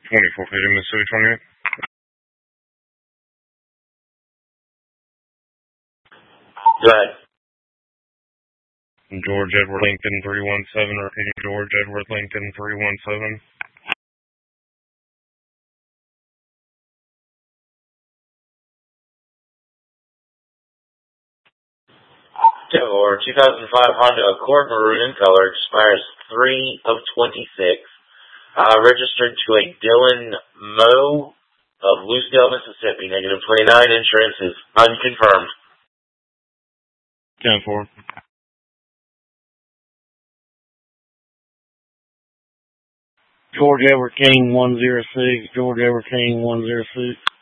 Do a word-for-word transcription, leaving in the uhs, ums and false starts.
twenty-four fifty Mississippi twenty-eight. Go ahead. George Edward Lincoln three one seven, repeating George Edward Lincoln three one seven. Or two thousand five Honda Accord Maroon in color, expires three of twenty-six. Uh, registered to a Dylan Moe of Lucedale, Mississippi. Negative twenty-nine. Insurance is unconfirmed. ten four. George Edward King one zero six, George Edward King one zero six.